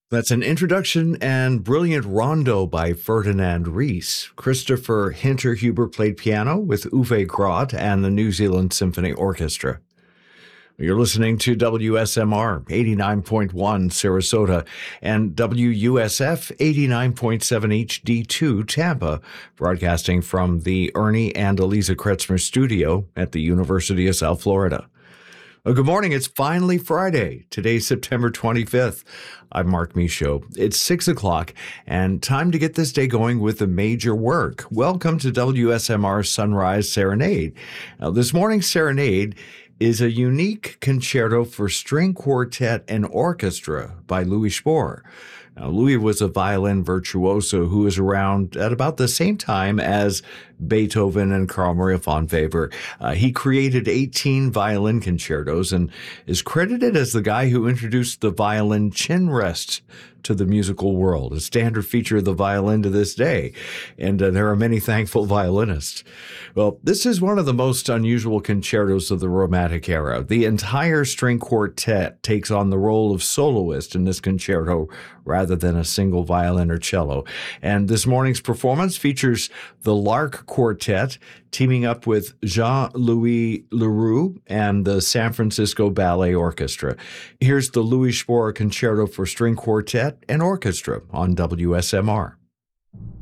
That's an introduction and brilliant rondo by Ferdinand Ries. Christopher Hinterhuber played piano with Uwe Groth and the New Zealand Symphony Orchestra. You're listening to WSMR 89.1 Sarasota and WUSF 89.7 HD2 Tampa, broadcasting from the Ernie and Eliza Kretzmer studio at the University of South Florida. Well, good morning. It's finally Friday. Today's September 25th. I'm Mark Michaud. It's 6 o'clock and time to get this day going with the major work. Welcome to WSMR Sunrise Serenade. Now, this morning's serenade is a unique concerto for string quartet and orchestra by Louis Spohr. Now, Louis was a violin virtuoso who was around at about the same time as Beethoven and Carl Maria von Weber. He created 18 violin concertos and is credited as the guy who introduced the violin chin rest to the musical world, a standard feature of the violin to this day. And there are many thankful violinists. Well, this is one of the most unusual concertos of the Romantic era. The entire string quartet takes on the role of soloist in this concerto rather than a single violin or cello. And this morning's performance features the Lark Quartet teaming up with Jean-Louis Leroux and the San Francisco Ballet Orchestra. Here's the Louis Spohr Concerto for String Quartet and Orchestra on WSMR.